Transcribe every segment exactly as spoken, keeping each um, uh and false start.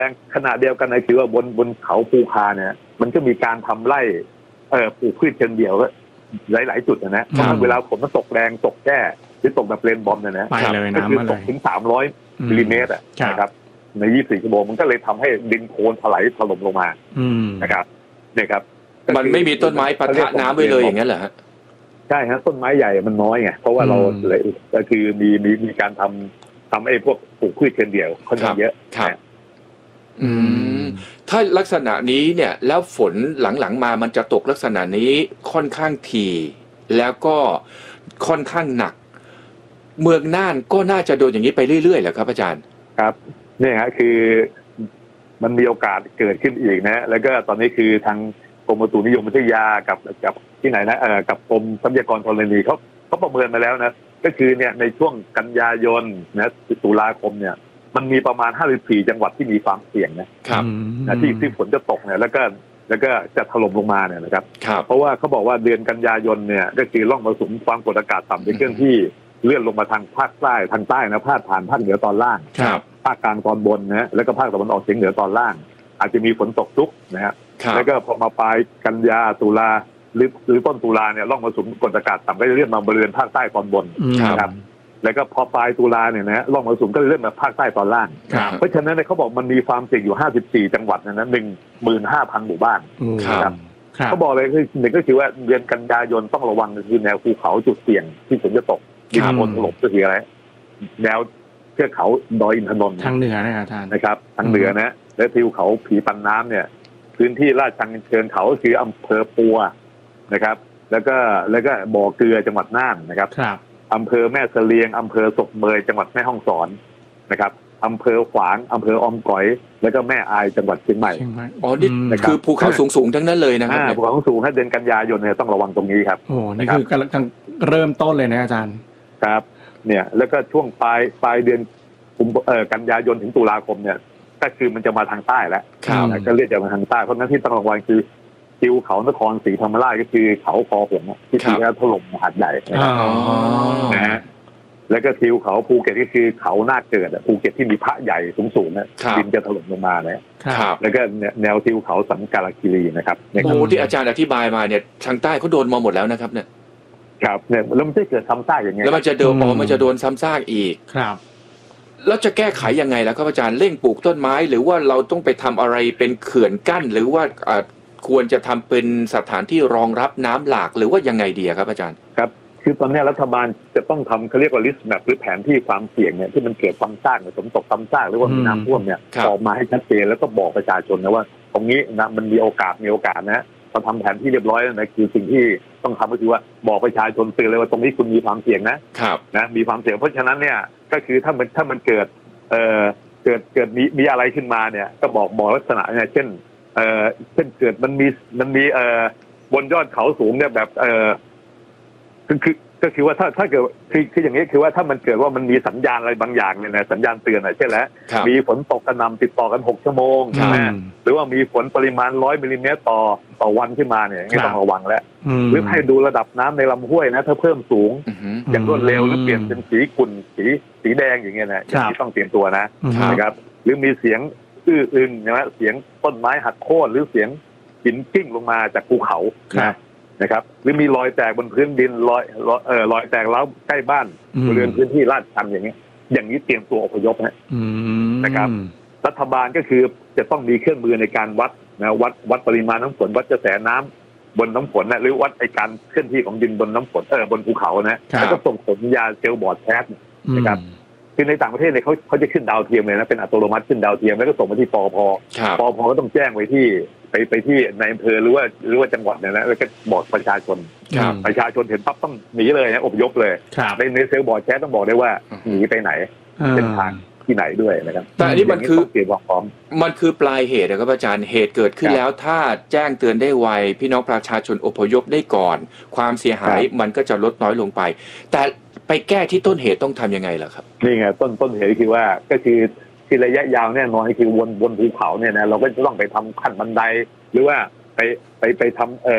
ขณะเดียวกันนะคือว่าบนบนเขาภูคาเนี่ยมันก็มีการทำไร่เอ่อปลูกพืชเชิงเดี่ยวหลายๆจุดนะเพราะเวลาฝนมันตกแรงตกแก่หรือตกแบบเรนบอมเนี่ยนะก็คือตกถึงสามร้อยมิลลิเมตรนะครับในยี่สิบสี่ชั่วโมงมันก็เลยทำให้ดินโคลนถลายถล่มลงมานะครับเนี่ยครับมันไม่มีต้นไม้ปะทะน้ำไปเลยอย่างนั้นเหรอฮะใช่ฮะต้นไม้ใหญ่มันน้อยไงเพราะว่าเราเลยก็คือมีมีมีการทำทำไอ้พวกปลูกพืชเชิงเดี่ยวค่อนข้างเยอะอืมถ้าลักษณะนี้เนี่ยแล้วฝนหลังๆมามันจะตกลักษณะนี้ค่อนข้างถี่แล้วก็ค่อนข้างหนักเมืองน่านก็น่าจะโดนอย่างนี้ไปเรื่อยๆแหละครับอาจารย์ครับเนี่ยฮะคือมันมีโอกาสเกิดขึ้นอีกนะแล้วก็ตอนนี้คือทางกรมอุตุนิยมวิทยากับกับที่ไหนนะเอ่อกับกรมทรัพยากรธรณีเขาเขาประเมินมาแล้วนะก็คือเนี่ยในช่วงกันยายนนะตุลาคมเนี่ยมันมีประมาณห้าสิบสี่จังหวัดที่มีความเสี่ยงนะครับนะที่ที่ฝนจะตกเนี่ยแล้วก็แล้วก็จะถล่มลงมาเนี่ยนะครับเพราะว่าเขาบอกว่าเดือนกันยายนเนี่ยก็คือร่องมรสุมความกดอากาศต่ำเป็นเครื่องที่เลื่อนลงมาทางภาคใต้ทางใต้นะพาดผ่านภาคเหนือตอนล่างภาคกลางตอนบนนะแล้วก็ภาคตะวันออกเฉียงเหนือตอนล่างอาจจะมีฝนตกชุกนะฮะแล้วก็พอมาปลายกันยาตุลาหรือหรือต้นตุลาเนี่ยร่องมรสุมกดอากาศต่ำก็จะเลื่อนมาบริเวณภาคใต้ตอนบนนะครับแล้วก็พอปลายตุลาเนี่ยนะร่องมรสุมก็เลื่อนมาภาคใต้ตอนล่างเพราะฉะนั้นเขาบอกมันมีความเสี่ยงอยู่ห้าสิบสี่จังหวัดนะนะหนึ่งหมื่นห้าพันหมู่บ้านครับเขาบอกเลยคือหนึ่งก็คือว่าเดือนกันยายนต้องระวังคือแนวภูเขาจุดเสี่ยงที่ฝนจะตกดินโคลนถล่มก็คืออะไรแนวเทือกเขาดอยอินทนนท์ทางเหนือนะครับท่านนะครับทางเหนือนะและทิวเขาผีปันน้ำเนี่ยพื้นที่ลาดชันเชิงเขาก็คืออำเภอปัวนะครับแล้วก็แล้วก็บ่อเกลือจังหวัดน่านนะครับอำเภอแม่เสลียงอำเภอศพเมยจังหวัดแม่ฮ่องสอนนะครับอำเภอขวางอำเภอออมก๋อยแล้วก็แม่อายจังหวัดเชียงใหม่อ๋อนี่คือภูเขาสูงๆทั้งนั้นเลยนะครับภูเขาสูงถ้าเดือนกันยายนเนี่ยต้องระวังตรงนี้ครับโอ้นี่คือกำลังเริ่มต้นเลยนะอาจารย์ครับเนี่ยแล้วก็ช่วงปลายปลายเดือนเอ่อกันยายนถึงตุลาคมเนี่ยก็คือมันจะมาทางใต้แล้วก็เรียกจะมาทางใต้เพราะนั้นที่ต้องระวังคือทิวเขานครศรีธรรมราชก็คือเขาคอหงส์ที่ที่ถล่มหาดใหญ่นะฮะแล้วก็ทิวเขาภูเก็ตก็คือเขาหน้าเกิดภูเก็ตที่มีพระใหญ่สูงๆนะดินจะถล่มลงมาเนี่ยแล้วก็แนวทิวเขาสันกาลคีรีนะครับโอ้ที่อาจารย์อธิบายมาเนี่ยทางใต้เขาโดนมาหมดแล้วนะครับเนี่ยครับเนี่ยแล้วมันจะเกิดซ้ำซากอย่างเงี้ยแล้วมันจะเดิมมันจะโดนซ้ำซากอีกครับแล้วจะแก้ไขยังไงล่ะครับอาจารย์เร่งปลูกต้นไม้หรือว่าเราต้องไปทำอะไรเป็นเขื่อนกั้นหรือว่าควรจะทำเป็นสถานที่รองรับน้ำหลากหรือว่ายังไงดีครับอาจารย์ครับคือตอนนี้รัฐบาลจะต้องทำเขาเรียกว่า list map หรือแผนที่ความเสี่ยงเนี่ยที่มันเกิดความซากฝนตกซ้ำซากหรือว่ามีน้ำท่วมเนี่ยออกมาให้ชัดเจนแล้วก็บอกประชาชนนะว่าตรงนี้นะมันมีโอกาสมีโอกาสนะพอทำแผนที่เรียบร้อยแล้วนะคือสิ่งที่ต้องทำก็คือว่าบอกประชาชนเตือนเลยว่าตรงนี้คุณมีความเสี่ยงนะครับนะมีความเสี่ยงเพราะฉะนั้นเนี่ยก็คือถ้ามันถ้ามันเกิดเอ่อเกิดเกิดมีมีอะไรขึ้นมาเนี่ยก็บอกบอกลักษณะเนี่ยเช่นเอ่อเช่นเกิดมันมีมันมีเอ่อบนยอดเขาสูงเนี่ยแบบเอ่อคือคือก็คือว่าถ้าถ้าเกิดคือคืออย่างนี้คือว่าถ้ามันเกิดว่ามันมีสัญญาณอะไรบางอย่างเนี่ยนะสัญญาณเตือนอะไรเช่นแล้วมีฝนตกกระหน่ำติดต่อกันหกชั่วโมงนะหรือว่ามีฝนปริมาณร้อยมิลลิเมตรต่อต่อวันขึ้นมาเนี่ยนี่ต้องระวังแล้วหรือให้ดูระดับน้ำในลำห้วยนะถ้าเพิ่มสูงอย่างรวดเร็วหรือเปลี่ยนเป็นสีขุ่นสีสีแดงอย่างเงี้ยนะอย่างนี้ต้องเตรียมตัวนะนะครับหรือมีเสียงอื้ออึงนะเสียงต้นไม้หักโค่นหรือเสียงหินกิ้งลงมาจากภูเขานะนะครับหรือมีรอยแตกบนพื้นดินรอยเอ่อรอยแตกแล้วใกล้บ้านบริเวณพื้นที่ลาดชันอย่างนี้อย่างนี้เตรียมตัวอพยพนะนะครับรัฐบาลก็คือจะต้องมีเครื่องมือในการวัดนะวัดวัดปริมาณน้ำฝนวัดกระแสน้ำบนน้ำฝนนะหรือวัดไอการเคลื่อนที่ของดินบนน้ำฝนเออบนภูเขานะแล้วก็ส่งสัญญาณเซลล์บอร์ดแคสนะครับคือในต่างประเทศเนี่ยเขาเขาจะขึ้นดาวเทียมเลยนะเป็นอัตโนมัติขึ้นดาวเทียมแล้วก็ส่งมาที่ปพปพก็ต้องแจ้งไว้ที่ไปไปที่ในอำเภอหรือว่าหรือว่าจังหวัดเนี่ยนะแล้วก็บอกประชาชนประชาชนเห็นปั๊บต้องหนีเลยนะอพยพเลยในในเซลล์บอร์ดแคสต้องบอกได้ว่าหนีไปไหนเป็นทางที่ไหนด้วยนะครับแต่อันนี้มันคือเก็บวางพร้อมมันคือปลายเหตุนะครับอาจารย์เหตุเกิดขึ้นแล้วถ้าแจ้งเตือนได้ไวพี่น้องประชาชนอพยพได้ก่อนความเสียหายมันก็จะลดน้อยลงไปแต่ไปแก้ที่ต้นเหตุต้องทำยังไงล่ะครับนี่ไงต้นต้นเหตุคือว่าก็คือที่ระยะยาวแน่นอนคือวนบนภูเขาเนี่ยนะเราก็จะต้องไปทำขั้นบันไดหรือว่าไปไปไปทำเอ่อ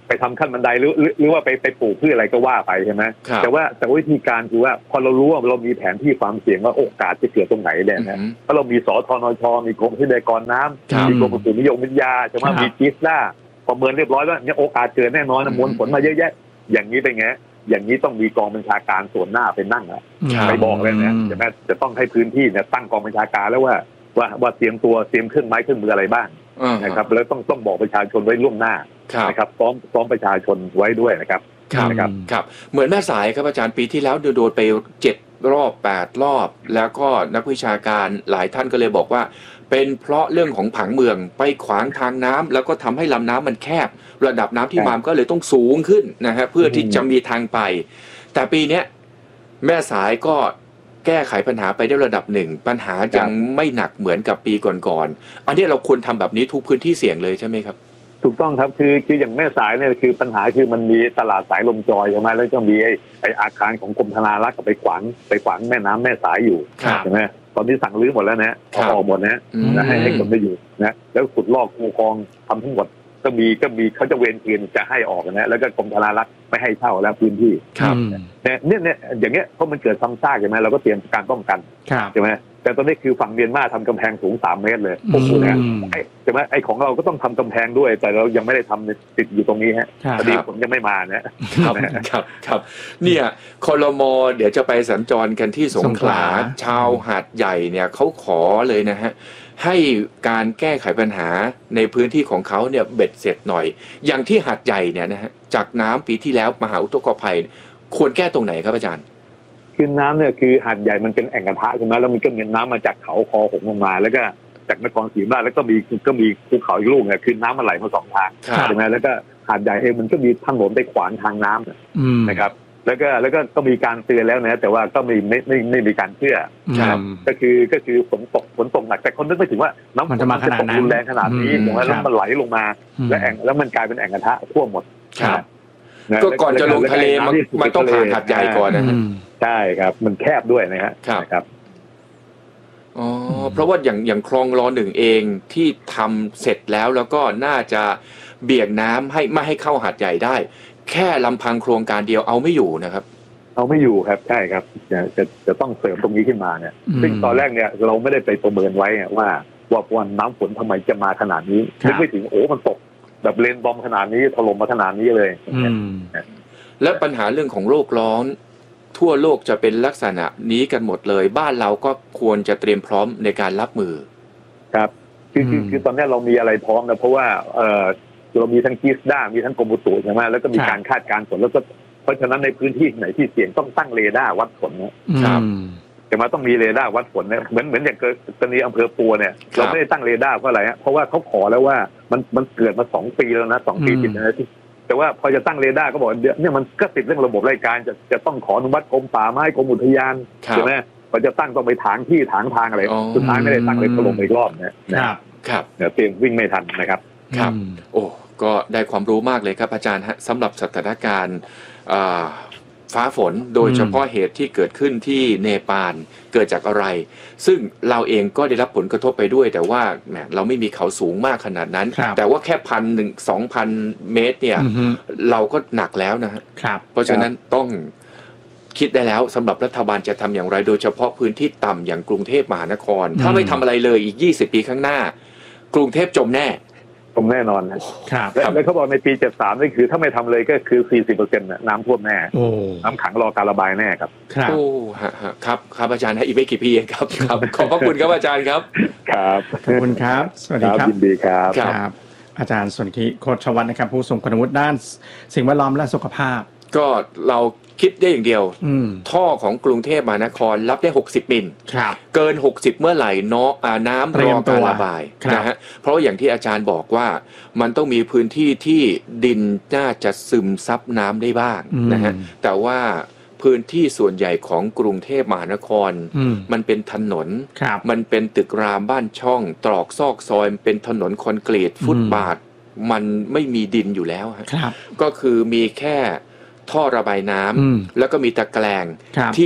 ไปทำขั้นบันไดหรือหรือว่าไปไปปลูกพืชอะไรก็ว่าไปใช่ไหมแต่ว่าแต่วิธีการคือว่าพอเรารู้ว่าเรามีแผนที่ความเสี่ยงว่าโอกาสจะเกิดตรงไหนเนี่ยนะเพราะเรามีสทนชมีกรมทรัพยากรน้ำมีกรมอุตุนิยมวิทยาใช่ไหมมีจิสด้าประเมินเรียบร้อยว่าเนี่ยโอกาสเกิดแน่นอนนะมวลฝนมาเยอะแยะอย่างนี้เป็นไงอย่างนี้ต้องมีกองบัญชาการส่วนหน้าเป็นนั่งอ่ะไปบอกเลยนะใช่ไหมจะต้องให้พื้นที่เนี่ยตั้งกองบัญชาการแล้วว่าว่าว่าเตรียมตัวเตรียมเครื่องไม้เครื่องมืออะไรบ้างนะครับแล้วต้องต้องบอกประชาชนไว้ล่วงหน้านะครับซ้อมซ้อมประชาชนไว้ด้วยนะครับครับนะครับครับเหมือนแม่สายครับอาจารย์ปีที่แล้วโดนไปเจ็ดรอบแปดรอบแล้วก็นักวิชาการหลายท่านก็เลยบอกว่าเป็นเพราะเรื่องของผังเมืองไปขวางทางน้ำแล้วก็ทำให้ลำน้ำมันแคบระดับน้ำที่มาก็เลยต้องสูงขึ้นนะฮะเพื่อที่จะมีทางไปแต่ปีนี้แม่สายก็แก้ไขปัญหาไปได้ระดับหนึ่งปัญหายังไม่หนักเหมือนกับปีก่อนๆอันนี้เราควรทำแบบนี้ทุกพื้นที่เสี่ยงเลยใช่ไหมครับถูกต้องครับคือคืออย่างแม่สายเนี่ยคือปัญหาคือมันมีตลาดสายลมจอยใช่ไหมแล้วก็มีไอ้ไอ้อาคารของกรมธนารักษ์ไปขวางไปขวางแม่น้ำแม่สายอยู่ใช่ไหมตอนนี้สั่งรื้อหมดแล้วนะเอาออกหมดนะนะให้ให้คนได้อยู่นะแล้วขุดลอกคูคลองทำทั้งหมดก็มีก็มีเขาจะเวรคืนจะให้ออกนะแล้วก็กรมธนารักษ์ไม่ให้เช่าแล้วพื้นที่เนี่ยเนี่ยเนี่ยอย่างเงี้ยเพราะมันเกิดซ้ำซากใช่ไหมเราก็เตรียมการป้องกันใช่ไหมแต่ตอนนี้คือฝั่งเมียนมาทำกำแพงสูงสามเมตรเลยพวกคุณนะใช่ไหมไอ้ของเราก็ต้องทำกำแพงด้วยแต่เรายังไม่ได้ทำติดอยู่ตรงนี้ฮะพอดีผมยังไม่มานะครับครับครับเนี่ยครม.เดี๋ยวจะไปสัญจรกันที่สงขลาชาวหาดใหญ่เนี่ยเขาขอเลยนะฮะให้การแก้ไขปัญหาในพื้นที่ของเขาเนี่ยเบ็ดเสร็จหน่อยอย่างที่หาดใหญ่เนี่ยนะฮะจากน้ำปีที่แล้วมหาอุทกภัยควรแก้ตรงไหนครับอาจารย์คือน้ำเนี่ยคือหาดใหญ่มันเป็นแอ่งกระทะใช่ไหมแล้วมันก็มีน้ำมาจากเขาคอหงลงมาแล้วก็จากนครศรีธรรมราชแล้วก็มีก็มีภูเขาอีกลูกเนี่ยคือน้ำมันไหลมาสองทางใช่ไหมแล้วก็หาดใหญ่เองมันก็มีถนนไปขวางทางน้ำนะครับแล้วก็แล้วก็ก็มีการเตือนแล้วนะแต่ว่าก็ไม่ไม่ไม่ไม่มีการเชื่อครับก็คือก็คือฝนตกฝนตกหนักแต่คนนึกไม่ถึงว่าน้ำฝนมันจะตกรุนแรงขนาดนี้ถูกไหมแล้วมันไหลลงมาแล้วแอ่งแล้วมันกลายเป็นแอ่งกระทะท่วมหมดก็ก่อนจะลงทะเลมันต้องผ่านหาดใหญ่ก่อนนะใช่ครับมันแคบด้วยนะฮะครับอ๋อเพราะว่าอย่างอย่างคลองรอหนึ่งเองที่ทำเสร็จแล้วแล้วก็น่าจะเบี่ยงน้ำให้ไม่ให้เข้าหาดใหญ่ได้แค่ลำพังโครงการเดียวเอาไม่อยู่นะครับเอาไม่อยู่ครับใช่ครับจะจะจะต้องเสริมตรงนี้ขึ้นมาเนี่ยซึ่งตอนแรกเนี่ยเราไม่ได้ไปประเมินไว้ว่าว่าวันน้ำฝนทำไมจะมาขนาดนี้นึกไม่ถึงโอ้มันตกแบบเลนบอมขนาดนี้ถล่มมาขนาดนี้เลยและปัญหาเรื่องของโลกร้อนทั่วโลกจะเป็นลักษณะนี้กันหมดเลยบ้านเราก็ควรจะเตรียมพร้อมในการรับมือครับคือคือคือตอนนี้เรามีอะไรพร้อมนะเพราะว่าเออเรามีทั้งจิสด้ามีทั้งกรมอุตุใช่ไหมแล้วก็มีการคาดการณ์ฝนแล้วก็เพราะฉะนั้นในพื้นที่ไหนที่เสี่ยงต้องตั้งเรดาร์วัดฝนนะครับแต่มาต้องมีเรดาร์วัดฝนเนี่ยเหมือนเหมือนอย่างกรณีอำเภอปัวเนี่ยเราไม่ได้ตั้งเรดาร์เพราะอะไรฮะเพราะว่าเขาขอแล้วว่ามันมันเกิดมาสองปีแล้วนะสองปีติดนะที่แต่ว่าพอจะตั้งเรดาร์ก็บอกเนี่ยมันก็ติดเรื่องระบบรายการจะจะต้องขออนุมัติกรมป่าไม้กรมอุทยานใช่ไหมพอจะตั้งต้องไปถางที่ถางทางอะไรสุดท้ายไม่ได้ตั้งเลยถล่มอีกรอบนะครับครับเดี๋ยวเตรียมวิ่งไม่ทันนะครับครับโอ้ก็ได้ความรู้มากเลยครับอาจารย์ฮะสำหรับสถานการณ์ฟ้าฝนโดยเฉพาะเหตุที่เกิดขึ้นที่เนปาลเกิดจากอะไรซึ่งเราเองก็ได้รับผลกระทบไปด้วยแต่ว่าแหมเราไม่มีเขาสูงมากขนาดนั้นแต่ว่าแค่พันหนึ่งสองพันเมตรเนี่ยเราก็หนักแล้วนะฮะเพราะฉะนั้นต้องคิดได้แล้วสำหรับรัฐบาลจะทำอย่างไรโดยเฉพาะพื้นที่ต่ำอย่างกรุงเทพมหานครถ้าไม่ทำอะไรเลยอีกยี่สิบปีข้างหน้ากรุงเทพจมแน่จมแน่นอนนะครับแล้วเขาบอกในปีเจ็ดสิบสามนี่คือถ้าไม่ทำเลยก็คือ สี่สิบเปอร์เซ็นต์ น้ำท่วมแน่น้ำขังรอการระบายแน่ครับโอ้ครับครับอาจารย์ให้อีกไม่กี่ปีเองครับครับขอบพระคุณครับอาจารย์ครับครับขอบคุณครับสวัสดีครับยินดีครับครับอาจารย์สนธิโคชวัฒน์นะครับผู้ทรงคุณวุฒิด้านสิ่งแวดล้อมและสุขภาพก็เราคิดได้อย่างเดียวท่อของกรุงเทพมหานครรับได้หกสิบมิลเกินหกสิบเมื่อไหร่เนาะน้ำรอการระบายนะฮะเพราะอย่างที่อาจารย์บอกว่ามันต้องมีพื้นที่ที่ดินน่าจะซึมซับน้ำได้บ้างนะฮะแต่ว่าพื้นที่ส่วนใหญ่ของกรุงเทพมหานครมันเป็นถนนมันเป็นตึกรามบ้านช่องตรอกซอกซอยเป็นถนนคอนกรีตฟุตบาทมันไม่มีดินอยู่แล้วก็คือมีแค่ท่อระบายน้ำแล้วก็มีตะแกรงที่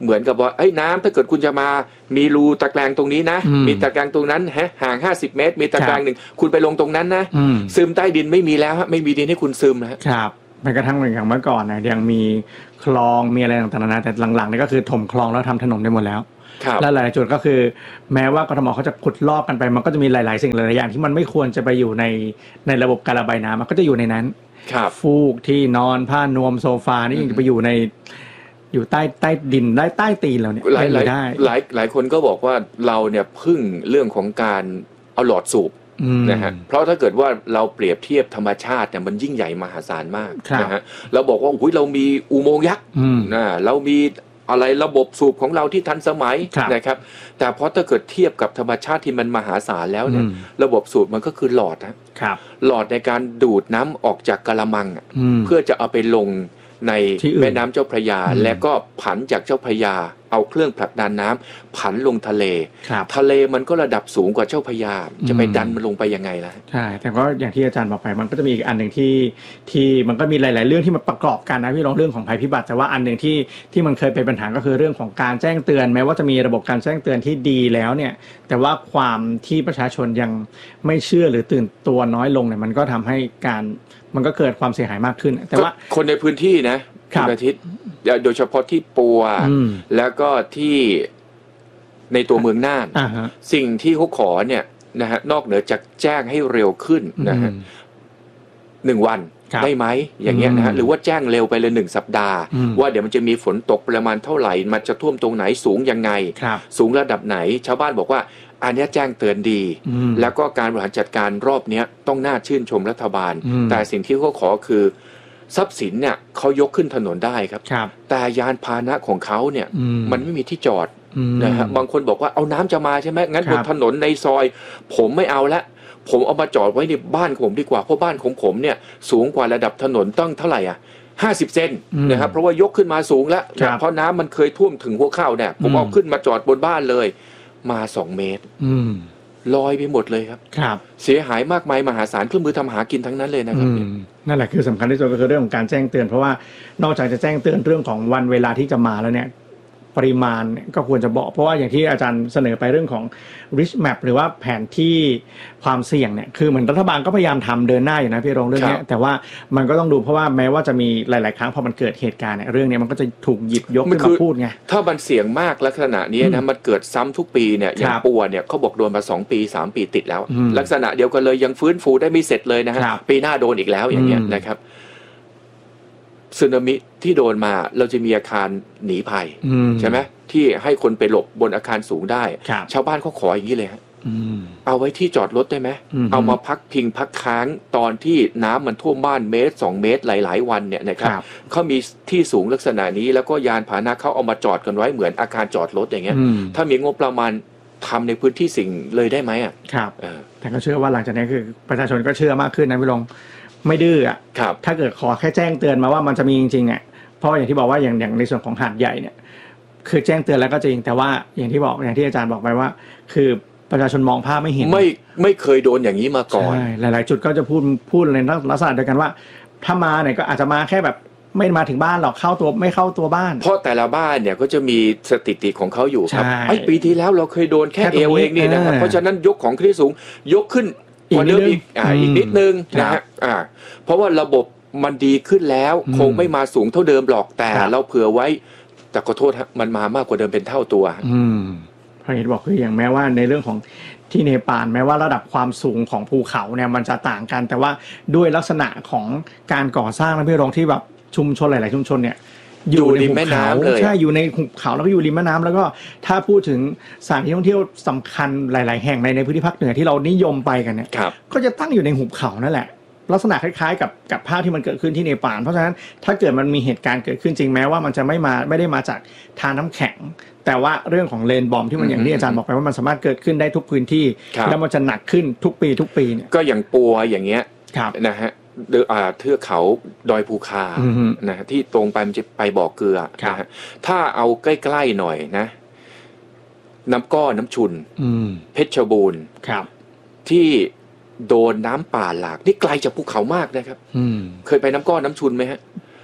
เหมือนกับว่าไอ้น้ำถ้าเกิดคุณจะมามีรูตะแกรงตรงนี้นะมีตะแกรงตรงนั้นฮะห่างห้าสิบเมตรมีตะแกรงหนึ่งคุณไปลงตรงนั้นนะซึมใต้ดินไม่มีแล้วฮะไม่มีดินให้คุณซึมนะครับแม้กระทั่งอย่างเมื่อก่อนนะยังมีคลองมีอะไรต่างๆนานาแต่หลังๆนี่ก็คือถมคลองแล้วทำถนนได้หมดแล้วและหลายจุดก็คือแม้ว่ากทมเขาจะขุดลอกกันไปมันก็จะมีหลายๆสิ่งหลายๆอย่างที่มันไม่ควรจะไปอยู่ในในระบบการระบายน้ำมันก็จะอยู่ในนั้นฟูกที่นอนผ้านวมโซฟานี่ยังจะไปอยู่ในอยู่ใต้ใต้ดินได้ใต้ตีนเราเนี่ยหลายหลายหลายหลายคนก็บอกว่าเราเนี่ยพึ่งเรื่องของการเอาหลอดสูบนะฮะเพราะถ้าเกิดว่าเราเปรียบเทียบธรรมชาติเนี่ยมันยิ่งใหญ่มหาศาลมากนะฮะเราบอกว่าอุ้ยเรามีอุโมงค์ยักษ์นะเรามีอะไรระบบสูบของเราที่ทันสมัยนะครับแต่เพราะถ้าเกิดเทียบกับธรรมชาติที่มันมหาศาลแล้วเนี่ยระบบสูบมันก็คือหลอดนะหลอดในการดูดน้ำออกจากกะละมังเพื่อจะเอาไปลงในแม่น้ำเจ้าพระยาและก็ผันจากเจ้าพระยาเอาเครื่องผลักดันน้ำผันลงทะเลทะเลมันก็ระดับสูงกว่าเจ้าพระยาจะไปดันมันลงไปยังไงล่ะใช่แต่ก็อย่างที่อาจารย์บอกไปมันก็จะมีอีกอันหนึ่งที่ที่มันก็มีหลายๆเรื่องที่มันประกอบกันนะพี่รองเรื่องของภัยพิบัติแต่ว่าอันหนึ่งที่ที่มันเคยเป็นปัญหาก็คือเรื่องของการแจ้งเตือนแม้ว่าจะมีระบบการแจ้งเตือนที่ดีแล้วเนี่ยแต่ว่าความที่ประชาชนยังไม่เชื่อหรือตื่นตัวน้อยลงเนี่ยมันก็ทำให้การมันก็เกิดความเสียหายมากขึ้นแต่ว่าคนในพื้นที่นะคุณอาทิตย์โดยเฉพาะที่ปัวแล้วก็ที่ในตัวเมืองน่านสิ่งที่เขาขอเนี่ยนะฮะนอกเหนือจากแจ้งให้เร็วขึ้นนะฮะหนึ่งวันได้ไหมอย่างเงี้ยนะฮะหรือว่าแจ้งเร็วไปเลยหนึ่งสัปดาห์ว่าเดี๋ยวมันจะมีฝนตกประมาณเท่าไหร่มันจะท่วมตรงไหนสูงยังไงสูงระดับไหนชาวบ้านบอกว่าอันนี้แจ้งเตือนดีแล้วก็การบริหารจัดการรอบนี้ต้องน่าชื่นชมรัฐบาลแต่สิ่งที่เขาขอคือทรัพย์สินเนี่ยเขายกขึ้นถนนได้ครับแต่ยานพาหนะของเขาเนี่ยมันไม่มีที่จอดนะฮะบางคนบอกว่าเอาน้ำจะมาใช่ไหมงั้นบนถนนในซอยผมไม่เอาละผมเอามาจอดไว้ในบ้านผมดีกว่าเพราะบ้านของผมเนี่ยสูงกว่าระดับถนนต้องเท่าไหร่อ่ะห้าสิบเซนนะครับเพราะว่ายกขึ้นมาสูงแล้วเพราะน้ำมันเคยท่วมถึงหัวเข่าเนี่ยผมเอาขึ้นมาจอดบนบ้านเลยมาสองเมตรลอยไปหมดเลยครับครับเสียหายมากมายมหาศาลเครื่องมือทำหากินทั้งนั้นเลยนะครับนั่นแหละคือสำคัญที่สุดก็คือเรื่องของการแจ้งเตือนเพราะว่านอกจากจะแจ้งเตือนเรื่องของวันเวลาที่จะมาแล้วเนี่ยปริมาณก็ควรจะบอกเพราะว่าอย่างที่อาจารย์เสนอไปเรื่องของ risk map หรือว่าแผนที่ความเสี่ยงเนี่ยคือเหมือนรัฐบาลก็พยายามทำเดินหน้าอยู่นะพี่รองเรื่องนี้แต่ว่ามันก็ต้องดูเพราะว่าแม้ว่าจะมีหลายๆครั้งพอมันเกิดเหตุการณ์เนี่ยเรื่องนี้มันก็จะถูกหยิบยกขึ้นมาพูดไงถ้ามันเสี่ยงมากลักษณะนี้นะมันเกิดซ้ำทุกปีเนี่ยอย่างปัวเนี่ยเขาบอกโดนมาสองปีสามปีติดแล้วลักษณะเดียวกันเลยยังฟื้นฟูได้ไม่เสร็จเลยนะฮะปีหน้าโดนอีกแล้วอย่างเงี้ยนะครับสึนามิที่โดนมาเราจะมีอาคารหนีภัยใช่ไหมที่ให้คนไปหลบบนอาคารสูงได้ชาวบ้านเขาขออย่างนี้เลยฮะเอาไว้ที่จอดรถได้ไหมเอามาพักพิงพักค้างตอนที่น้ำมันท่วมบ้านเมตรสองเมตรหลายๆวันเนี่ยนะครับเขามีที่สูงลักษณะนี้แล้วก็ยานพาหนะเขาเอามาจอดกันไว้เหมือนอาคารจอดรถอย่างเงี้ยถ้ามีงบประมาณทำในพื้นที่สิ่งเลยได้ไหมอ่ะครับแต่ก็เชื่อว่าหลังจากนี้คือประชาชนก็เชื่อมากขึ้นนะพี่ลงไม่ดื้ออ่ะถ้าเกิดขอแค่แจ้งเตือนมาว่ามันจะมีจริงๆอ่ะเพราะอย่างที่บอกว่าอย่างอย่างในส่วนของหาดใหญ่เนี่ยคือแจ้งเตือนแล้วก็จริงแต่ว่าอย่างที่บอกอย่างที่อาจารย์บอกไปว่าคือประชาชนมองภาพไม่เห็นไม่ไม่เคยโดนอย่างนี้มาก่อนใช่หลายๆจุดก็จะพูดพูดในลักษณะเดียวกันว่าถ้ามาเนี่ยก็อาจจะมาแค่แบบไม่มาถึงบ้านหรอกเข้าตัวไม่เข้าตัวบ้านเพราะแต่ละบ้านเนี่ยก็จะมีสถิติของเขาอยู่ครับไอ้ปีที่แล้วเราเคยโดนแค่เอวเองนี่นะครับเพราะฉะนั้นยกของขึ้นสูงยกขึ้นกว่าเดิมอีกอ่าอีกนิดนึงนะฮะอ่าเพราะว่าระบบมันดีขึ้นแล้วคงไม่มาสูงเท่าเดิมหรอกแต่เราเผื่อไว้แต่ขอโทษมันมามากกว่าเดิมเป็นเท่าตัวอืมพระเห็นบอกคืออย่างแม้ว่าในเรื่องของที่เนปาลแม้ว่าระดับความสูงของภูเขาเนี่ยมันจะต่างกันแต่ว่าด้วยลักษณะของการก่อสร้างและพี่รองที่แบบชุมชนหลายๆชุมชนเนี่ยอยู่ในหุบเขาใช่อยู่ในหุบเขาแล้วก็อยู่ริมแม่น้ำแล้วก็ถ้าพูดถึงสถานที่ท่องเที่ยวสำคัญหลายๆแห่งในในพื้นที่ภาคเหนือที่เรานิยมไปกันเนี่ยก็จะตั้งอยู่ในหุบเขานั่นแหละลักษณะคล้ายๆกับกับภาพที่มันเกิดขึ้นที่เนปาลเพราะฉะนั้นถ้าเกิดมันมีเหตุการณ์เกิดขึ้นจริงแม้ว่ามันจะไม่มาไม่ได้มาจากทานน้ำแข็งแต่ว่าเรื่องของเลนบอมที่มันอย่างที่อาจารย์บอกไปว่ามันสามารถเกิดขึ้นได้ทุกพื้นที่แล้วมันจะหนักขึ้นทุกปีทุกปีเนี่ยก็อย่างปัวอย่างเงี้ยนะฮะเทือกเขาดอยภูคานะที่ตรงไปมันจะไปบ่อเกลือนะฮะถ้าเอาใกล้ๆหน่อยนะน้ำก้อน้ำชุนเพชรบูรณ์ที่โดนน้ำป่าหลากนี่ไกลจากภูเขามากนะครับเคยไปน้ำก้อน้ำชุนไหมฮะ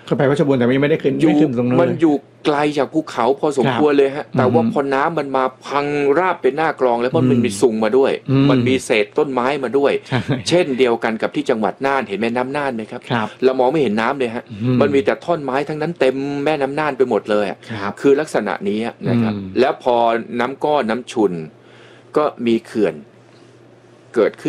เคยไปเพชรบูรณ์แต่ไม่ได้ขึ้นไม่ขึ้นตรงนั้นมันอยู่ไกลจากภูเขาพอสมควรเลยฮะแต่ว่าพอน้ำมันมาพังราบเป็นหน้ากลองแล้วมันมีซุงมาด้วยมันมีเศษต้นไม้มาด้วยเช่นเดียวกันกับที่จังหวัดน่านเห็นแม่น้ำน่านไหมครับเรามองไม่เห็นน้ำเลยฮะมันมีแต่ท่อนไม้ทั้งนั้นเต็มแม่น้ำน่านไปหมดเลยคือลักษณะนี้นะครับแล้วพอน้ำก้อนน้ำชุนก็มีเขื่อนเกิดขึ้น